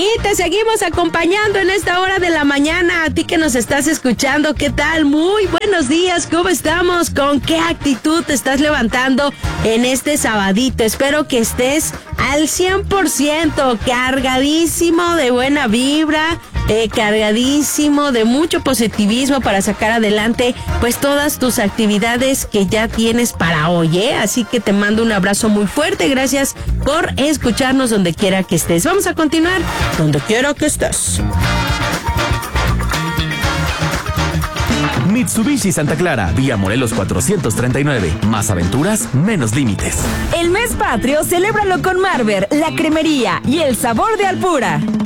te seguimos acompañando en esta hora de la mañana. A ti que nos estás escuchando, ¿qué tal? Muy buenos días, ¿cómo estamos? ¿Con qué actitud te estás levantando en este sabadito? Espero que estés al 100%, cargadísimo de buena vibra, cargadísimo de mucho positivismo para sacar adelante pues todas tus actividades que ya tienes para hoy, ¿eh? Así que te mando un abrazo muy fuerte, gracias por escucharnos donde quiera que estés. Vamos a continuar donde quiera que estés. Mitsubishi Santa Clara, vía Morelos 439. Más aventuras, menos límites. El mes patrio, celébralo con Marver, la cremería y el sabor de Alpura.